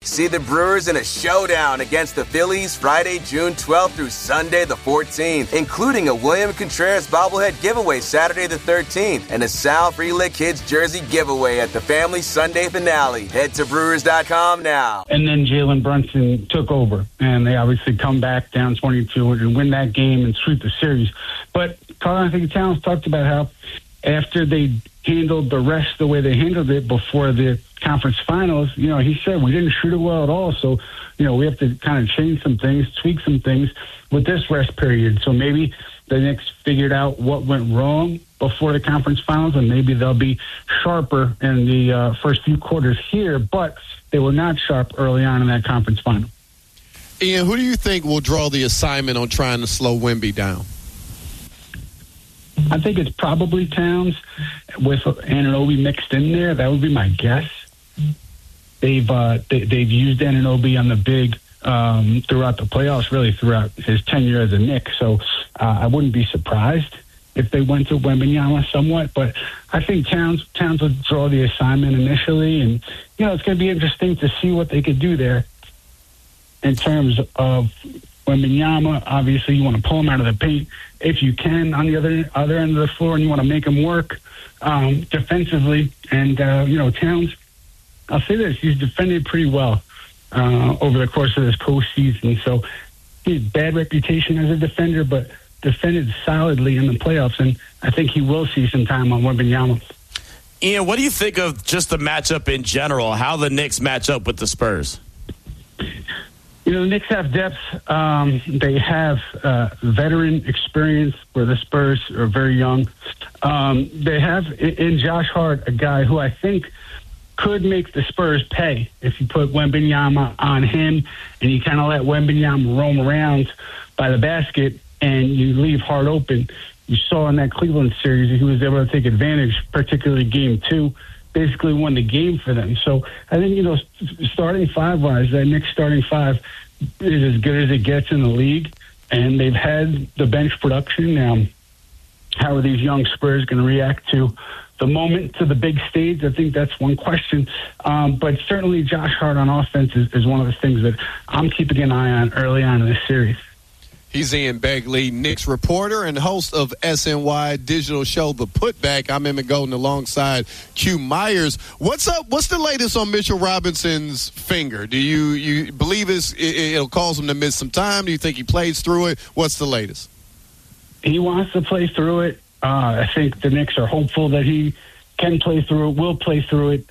See the Brewers in a showdown against the Phillies Friday, June 12th through Sunday the 14th, including a William Contreras bobblehead giveaway Saturday the 13th and a Sal Frelick Kids jersey giveaway at the family Sunday finale. Head to Brewers.com now. And then Jalen Brunson took over, and they obviously come back down 22 and win that game and sweep the series. But Karl-Anthony Towns talked about how after they handled the rest the way they handled it before the conference finals, he said we didn't shoot it well at all. So, we have to kind of change some things, tweak some things with this rest period. So maybe the Knicks figured out what went wrong before the conference finals, and maybe they'll be sharper in the first few quarters here, but they were not sharp early on in that conference final. Ian, who do you think will draw the assignment on trying to slow Wemby down? I think it's probably Towns with Anunoby mixed in there. That would be my guess. They've used Anunoby on the big throughout the playoffs, really throughout his tenure as a Knick. So I wouldn't be surprised if they went to Wembanyama somewhat. But I think Towns would draw the assignment initially, and it's going to be interesting to see what they could do there in terms of Wembanyama. Obviously, you want to pull him out of the paint if you can on the other end of the floor, and you want to make him work defensively. And Towns, I'll say this: he's defended pretty well over the course of this postseason. So he has a bad reputation as a defender, but defended solidly in the playoffs, and I think he will see some time on Wembanyama. Ian, what do you think of just the matchup in general? How the Knicks match up with the Spurs? The Knicks have depth. They have veteran experience where the Spurs are very young. They have in Josh Hart a guy who I think could make the Spurs pay if you put Wembanyama on him and you kind of let Wembanyama roam around by the basket and you leave Hart open. You saw in that Cleveland series he was able to take advantage, particularly Game 2. Basically won the game for them. So I think, starting five-wise, that Knicks starting five is as good as it gets in the league, and they've had the bench production. Now, how are these young Spurs going to react to the moment, to the big stage? I think that's one question. But certainly Josh Hart on offense is one of the things that I'm keeping an eye on early on in this series. He's Ian Begley, Knicks reporter and host of SNY digital show The Putback. I'm Emmett Golden alongside Q Myers. What's up? What's the latest on Mitchell Robinson's finger? Do you believe it'll cause him to miss some time? Do you think he plays through it? What's the latest? He wants to play through it. I think the Knicks are hopeful that he can play through it, will play through it.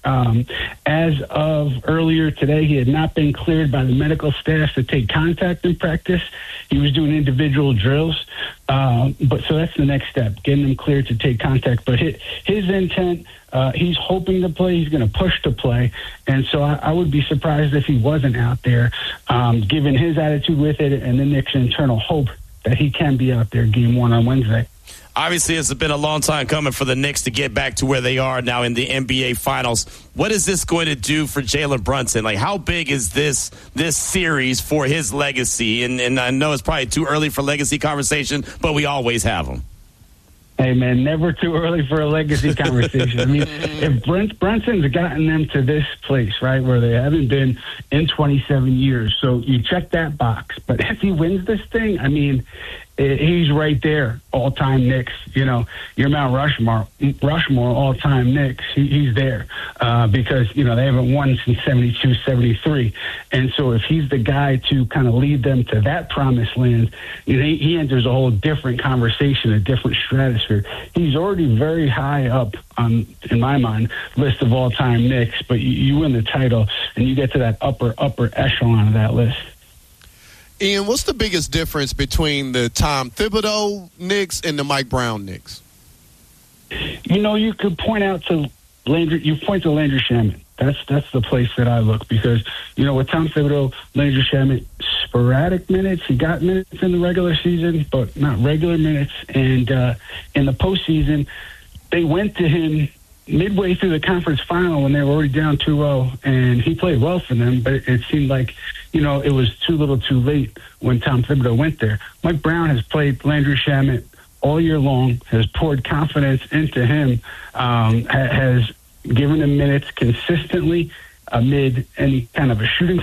As of earlier today, he had not been cleared by the medical staff to take contact in practice. He was doing individual drills. But so that's the next step, getting him cleared to take contact. But his intent, he's hoping to play. He's going to push to play. And so I would be surprised if he wasn't out there, given his attitude with it and the Knicks' internal hope that he can be out there Game 1 on Wednesday. Obviously, it's been a long time coming for the Knicks to get back to where they are now in the NBA Finals. What is this going to do for Jalen Brunson? Like, how big is this series for his legacy? And I know it's probably too early for legacy conversation, but we always have them. Hey, man, never too early for a legacy conversation. I mean, if Brunson's gotten them to this place, right, where they haven't been in 27 years, so you check that box. But if he wins this thing, I mean, he's right there, all-time Knicks. Your Mount Rushmore, all-time Knicks. He's there because, they haven't won since 72, 73. And so if he's the guy to kind of lead them to that promised land, he enters a whole different conversation, a different stratosphere. He's already very high up on, in my mind, list of all-time Knicks, but you win the title and you get to that upper echelon of that list. Ian, what's the biggest difference between the Tom Thibodeau Knicks and the Mike Brown Knicks? You could point out to Landry. You point to Landry Shamet. That's the place that I look because, with Tom Thibodeau, Landry Shamet, sporadic minutes. He got minutes in the regular season, but not regular minutes. And in the postseason, they went to him midway through the conference final when they were already down 2-0, and he played well for them, but it seemed like, it was too little too late when Tom Thibodeau went there. Mike Brown has played Landry Shamet all year long, has poured confidence into him, has given him minutes consistently amid any kind of a shooting